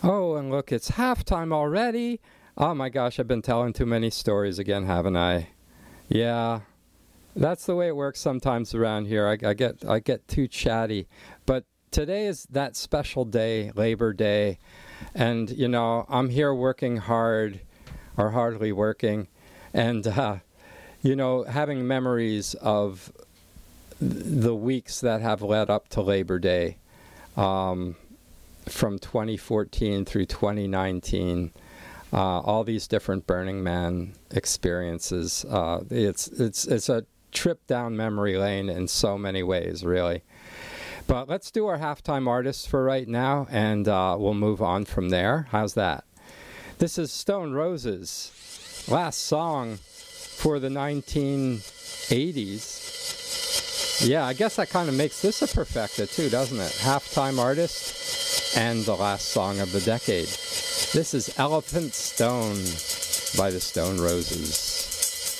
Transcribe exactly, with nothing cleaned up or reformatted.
Oh, and look, it's halftime already. Oh my gosh, I've been telling too many stories again, haven't I? Yeah, that's the way it works sometimes around here. I, I get I get too chatty. But today is that special day, Labor Day. And, you know, I'm here working hard, or hardly working, and, uh, you know, having memories of the weeks that have led up to Labor Day, um, from twenty fourteen through twenty nineteen. Uh, all these different Burning Man experiences. Uh, it's it's it's a trip down memory lane in so many ways, really. But let's do our halftime artists for right now, and uh, we'll move on from there. How's that? This is Stone Roses' last song for the nineteen eighties. Yeah, I guess that kind of makes this a perfecta too, doesn't it? Halftime artist and the last song of the decade. This is Elephant Stone by the Stone Roses.